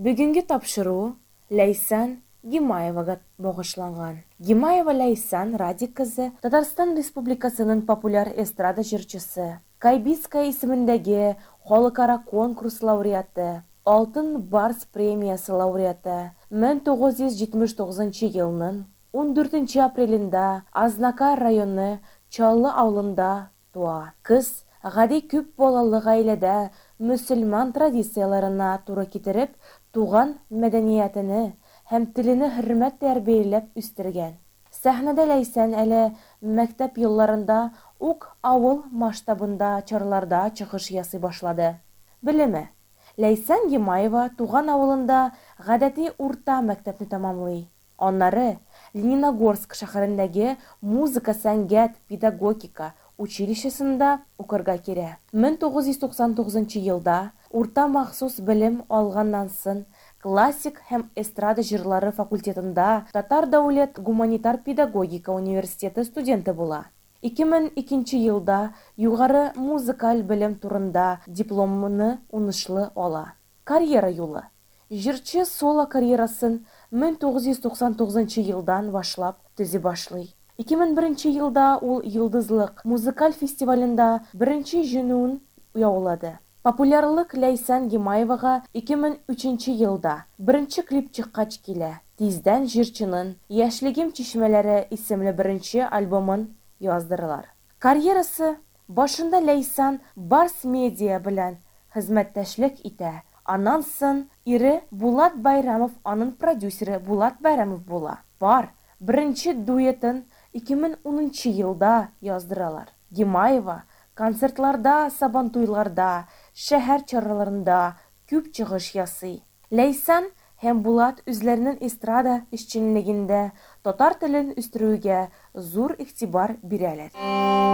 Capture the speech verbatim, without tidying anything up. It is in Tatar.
Бүгінгі тапшыру Ләйсән Гимаеваға бағышланған. Гимаева Ләйсән Радик кызы Татарстан Республикасының популяр эстрада җырчысы, Кайбиская исемендәге халыкара конкурс лауреаты, Алтын Барс премиясы лауреаты, мең тугыз йөз җитмеш тугызынчы елның он дүртенче апрелендә Азнакай районы Чаллы авылында туа. Кыз гади күп балалы гаиләдә мөселман традицияларына туры китереп, туган мәдәниятене һәм телене хөрмәт тәрбияләп үстергән. Сәхнәдә Ләйсән әле мәктәп елларында ук авыл масштабында чарларда чыгыш ясый башлады. Белеме: Ләйсән Гимаева туган авылында гадәти урта мәктәпне тәмамлый. Аннары Лениногорск шәһәрендәге музыка, сәнгать, педагогика училищесында укырга кирә. мең тугыз йөз туксан тугызынчы елда урта махсус белем алганнан соң классик һәм эстрада җырлары факультетында Татар дәүләт гуманитар педагогика университеты студенты була. ике мең икенче елда югары музыкаль белем турында дипломны уңышлы ала. Карьера юлы. Җырчы соло карьерасын мең тугыз йөз туксан тугызынчы елдан башлап төзи башлый. ике мең беренче елда ул Йолдызлык музыкаль фестивалендә беренче җиңүен яулады. Популярлык Ләйсән Гимаевага ике мең өченче елда беренче клип чыккач килә. Тиздән җырчының Яшьлегем чишмәләре исемле беренче альбомын яздыралар. Карьерасы башында Ләйсән Барс медиа белән хезмәттәшлек итә. Аннан соң ире Булат Байрамов, аның продюсеры Булат Байрамов була. Бар беренче дуэтын ике мең унынчы елда яздыралар. Гимаева концертларда, сабантуйларда, шәһәр чараларында күп чыгыш ясый. Ләйсән һәм Булат үзләренең эстрада эшчәнлегендә татар телен үстерүгә зур игътибар бирәләр.